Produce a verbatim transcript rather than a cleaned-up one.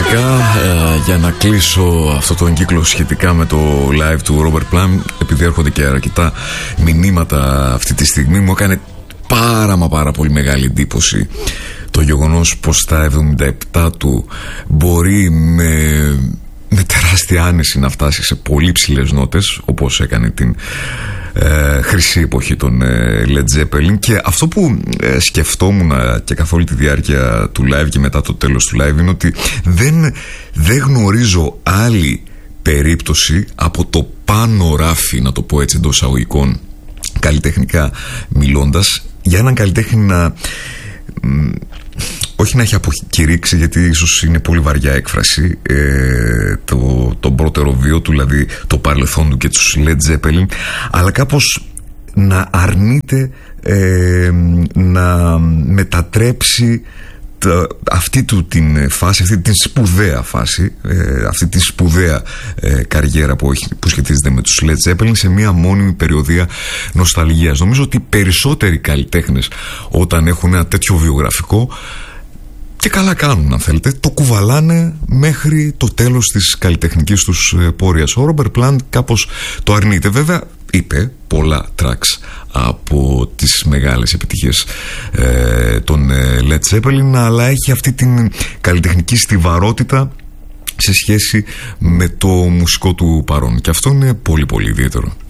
Φυσικά ε, για να κλείσω αυτό τον κύκλο σχετικά με το live του Robert Plant, επειδή έρχονται και αρκετά μηνύματα αυτή τη στιγμή, μου έκανε πάρα μα πάρα πολύ μεγάλη εντύπωση το γεγονός πως στα εβδομήντα επτά του μπορεί με, με τεράστια άνεση να φτάσει σε πολύ ψηλές νότες, όπως έκανε την ε, χρυσή εποχή των ε, Led Zeppelin. Και αυτό που ε, σκεφτόμουν και καθ' όλη τη διάρκεια του live και μετά το τέλος του live είναι ότι δεν, δεν γνωρίζω άλλη περίπτωση από το πάνω ράφι, να το πω έτσι εντός εισαγωγικών, καλλιτεχνικά μιλώντας, για έναν καλλιτέχνη να μ, όχι να έχει αποκηρύξει, γιατί ίσως είναι πολύ βαριά έκφραση, ε, το, τον πρώτερο βίο του, δηλαδή το παρελθόν του και τους Led Zeppelin, αλλά κάπως να αρνείται ε, να μετατρέψει το, αυτή του την φάση, αυτή την σπουδαία φάση, ε, αυτή τη σπουδαία ε, καριέρα που, έχει, που σχετίζεται με τους Led Zeppelin σε μια μόνιμη περιοδία νοσταλγίας. Νομίζω ότι περισσότεροι καλλιτέχνες όταν έχουν ένα τέτοιο βιογραφικό, και καλά κάνουν αν θέλετε, το κουβαλάνε μέχρι το τέλος της καλλιτεχνικής τους πορείας. Ο Robert Plant κάπως το αρνείται. Βέβαια είπε πολλά tracks από τις μεγάλες επιτυχίες ε, των ε, Led Zeppelin, αλλά έχει αυτή την καλλιτεχνική στιβαρότητα σε σχέση με το μουσικό του παρόν, και αυτό είναι πολύ πολύ ιδιαίτερο.